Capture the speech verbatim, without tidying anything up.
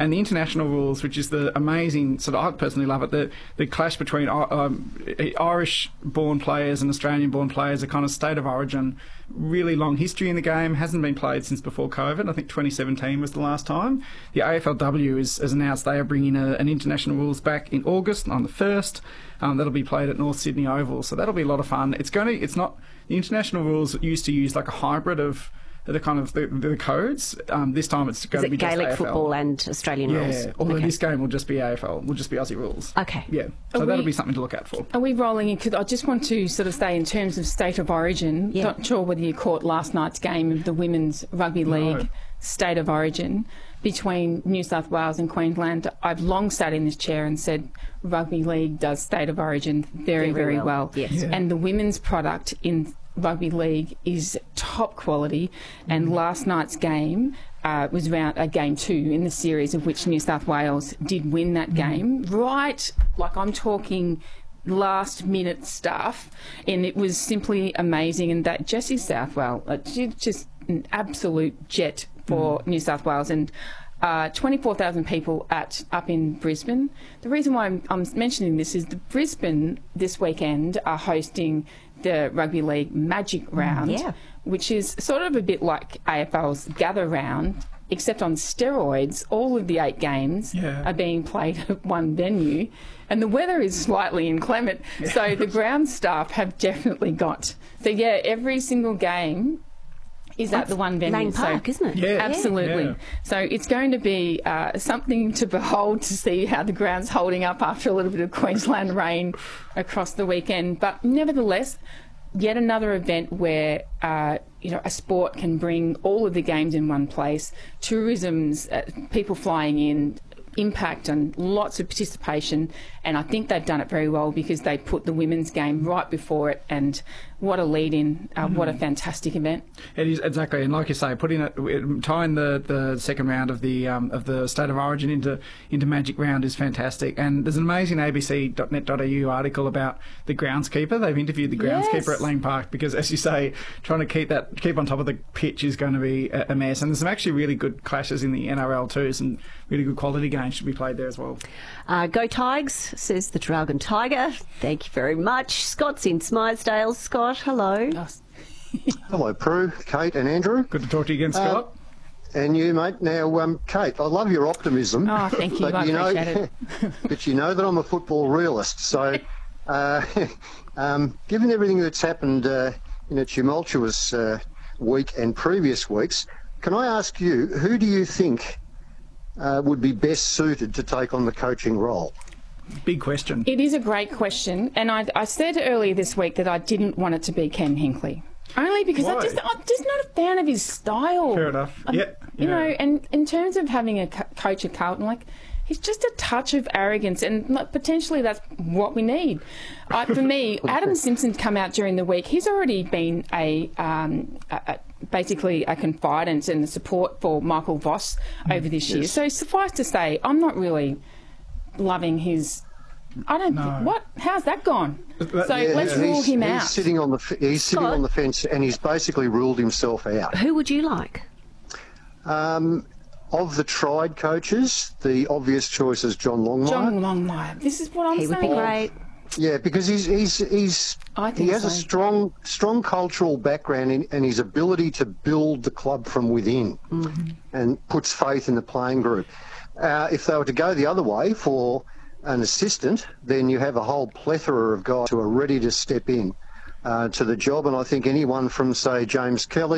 and the international rules, which is the amazing sort of, I personally love it, the, the clash between um, Irish-born players and Australian-born players, a kind of state of origin, really long history in the game, hasn't been played since before COVID. I think twenty seventeen was the last time. The A F L W is, has announced they are bringing a, an international rules back in August on the first. Um, that'll be played at North Sydney Oval, so that'll be a lot of fun. It's going to, it's not, the international rules used to use like a hybrid of the kind of the, the codes. Um, this time it's going Is to be it Gaelic just A F L. football and Australian yeah, rules? Yeah, although okay. this game will just be A F L, will just be Aussie rules. Okay. Yeah, so Are that'll we, be something to look out for. Are we rolling in? Because I just want to sort of say in terms of state of origin, yeah. not sure whether you caught last night's game of the Women's Rugby League No. state of origin between New South Wales and Queensland. I've long sat in this chair and said Rugby League does state of origin very, Very very well. well. Yes. Yeah. And the women's product in Rugby League is top quality, and last night's game uh, was round uh, game two in the series, of which New South Wales did win that game. Right, like I'm talking last minute stuff, and it was simply amazing. And that Jessie Southwell, uh, she's just an absolute jet for mm. New South Wales, and uh, twenty-four thousand people at up in Brisbane. The reason why I'm, I'm mentioning this is the Brisbane this weekend are hosting the Rugby League Magic Round, yeah. which is sort of a bit like A F L's Gather Round, except on steroids. All of the eight games yeah. are being played at one venue, and the weather is slightly inclement, yeah. so the ground staff have definitely got... So, yeah, every single game is at the one venue. Lane Park, so, isn't it? Yeah. Absolutely. Yeah. So it's going to be uh, something to behold to see how the ground's holding up after a little bit of Queensland rain across the weekend. But nevertheless, yet another event where uh, you know a sport can bring all of the games in one place. Tourism's uh, people flying in, impact and lots of participation, and I think they've done it very well because they put the women's game right before it, and what a lead in, uh, mm. what a fantastic event. It is, exactly, and like you say, putting it, tying the, the second round of the um, of the State of Origin into into Magic Round is fantastic. And there's an amazing A B C dot net dot A U article about the groundskeeper. They've interviewed the groundskeeper Yes. at Lane Park because, as you say, trying to keep that keep on top of the pitch is going to be a, a mess. And there's some actually really good clashes in the N R L too. Some really good quality games should be played there as well. Uh, go Tigers, says the Dragon Tiger. Thank you very much. Scott's in Smythesdale. Scott, hello. Oh, Hello, Prue, Kate and Andrew. Good to talk to you again, Scott. Uh, and you, mate. Now, um, Kate, I love your optimism. Oh, thank you. But I you know, appreciate it. but you know that I'm a football realist. So, uh, um, given everything that's happened uh, in a tumultuous uh, week and previous weeks, can I ask you, who do you think uh, would be best suited to take on the coaching role? Big question. It is a great question, and I, I said earlier this week that I didn't want it to be Ken Hinkley. Only because I Why? just, I'm just not a fan of his style. Fair enough. I'm- Yeah, You yeah. know, and in terms of having a co- coach at Carlton, like, he's just a touch of arrogance, and like, potentially that's what we need. Uh, for me, Adam Simpson's come out during the week. He's already been a, um, a, a basically a confidant and a support for Michael Voss over this year. Yes. So suffice to say, I'm not really loving his... I don't No. think... What? How's that gone? That- So yeah, let's yeah. rule he's, him he's out. Sitting on the f- he's sitting Scott? on the fence, and he's basically ruled himself out. Who would you like? Um, of the tried coaches, the obvious choice is John Longmire. John Longmire. This is what I'm He would saying. be great. Yeah, because he's he's he's I he think has a so. strong strong cultural background in, and his ability to build the club from within, Mm-hmm. and puts faith in the playing group. Uh, if they were to go the other way for an assistant, then you have a whole plethora of guys who are ready to step in uh, to the job, and I think anyone from, say, James Kelly